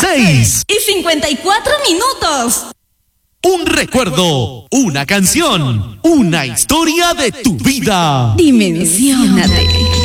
6:54. Un recuerdo, una canción, una historia de tu vida. Dimensiónate.